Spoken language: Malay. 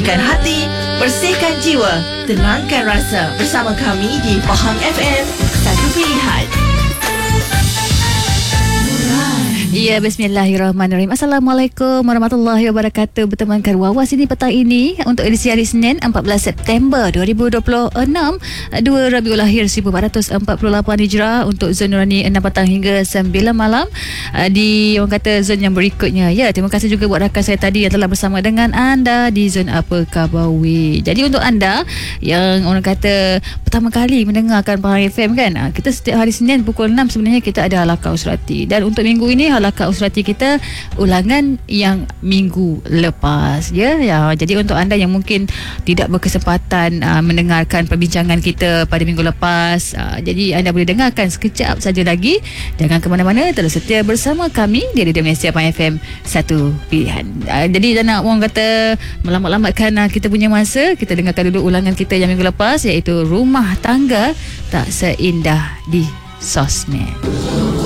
Sucikan hati, bersihkan jiwa, tenangkan rasa. Bersama kami di Faham FM, satu pilihan. Ya, bismillahirrahmanirrahim. Assalamualaikum warahmatullahi wabarakatuh. Bertemankan Wawas ini petang ini untuk edisi hari Senin 14 September 2026, 2 Rabiul Akhir 1448 Hijrah untuk zon Nurani 6 petang hingga 9 malam di orang kata zon yang berikutnya. Ya, terima kasih juga buat rakan saya tadi yang telah bersama dengan anda di zon apa Kabawi. Jadi untuk anda yang orang kata pertama kali mendengarkan Faham FM kan, kita setiap hari Senin pukul 6 sebenarnya kita ada Halaqah Usrati, dan untuk minggu ini Halaqah Usrati kita ulangan yang minggu lepas ya. Jadi untuk anda yang mungkin tidak berkesempatan mendengarkan perbincangan kita pada minggu lepas, jadi anda boleh dengarkan sekejap saja lagi. Jangan ke mana-mana, terus setia bersama kami di Radio Malaysia Faham FM, satu pilihan. Jadi tak nak orang kata melambat-lambatkan kita punya masa, kita dengarkan dulu ulangan kita yang minggu lepas, iaitu Rumah Tangga Tak Seindah di Sosmed.